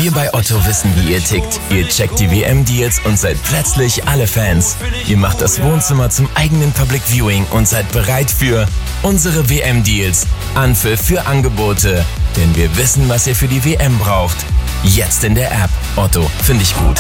Wir bei Otto wissen, wie ihr tickt. Ihr checkt die WM-Deals und seid plötzlich alle Fans. Ihr macht das Wohnzimmer zum eigenen Public Viewing und seid bereit für unsere WM-Deals. Anpfiff für Angebote. Denn wir wissen, was ihr für die WM braucht. Jetzt in der App. Otto, finde ich gut.